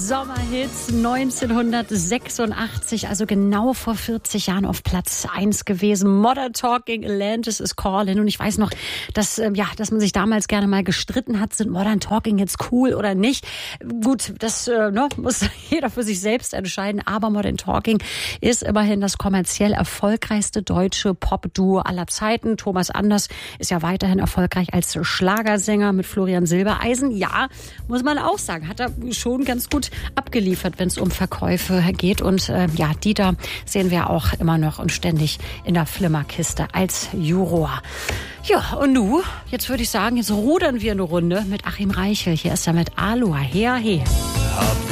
Sommerhits 1986, also genau vor 40 Jahren auf Platz 1 gewesen. Modern Talking, Atlantis is Calling. Und ich weiß noch, dass man sich damals gerne mal gestritten hat, sind Modern Talking jetzt cool oder nicht. Gut, das muss jeder für sich selbst entscheiden. Aber Modern Talking ist immerhin das kommerziell erfolgreichste deutsche Pop-Duo aller Zeiten. Thomas Anders ist ja weiterhin erfolgreich als Schlagersänger mit Florian Silbereisen. Ja, muss man auch sagen, hat er schon ganz gut abgeliefert, wenn es um Verkäufe geht. Und Dieter sehen wir auch immer noch und ständig in der Flimmerkiste als Juror. Ja, und nu, jetzt würde ich sagen, jetzt rudern wir eine Runde mit Achim Reichel. Hier ist er mit Aloha. Her, he.